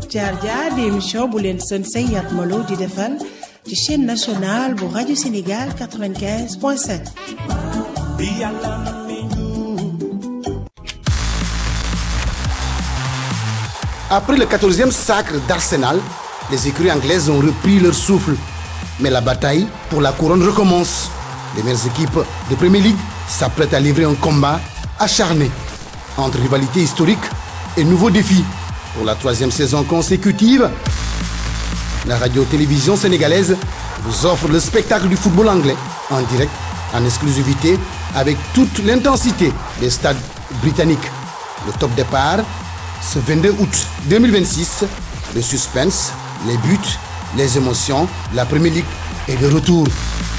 jaar di émission bu leen sën say Yat Malo di defal ci chaîne nationale bu Radio Sénégal 95.5. Après le 14e sacre d'Arsenal, les écuries anglaises ont repris leur souffle. Mais la bataille pour la couronne recommence. Les meilleures équipes de Premier League s'apprêtent à livrer un combat acharné entre rivalité historique et nouveaux défis. Pour la 3e saison consécutive, la radio-télévision sénégalaise vous offre le spectacle du football anglais en direct, en exclusivité, avec toute l'intensité des stades britanniques. Le top départ, ce 22 août 2026, le suspense, les buts, les émotions, la Premier League est de retour.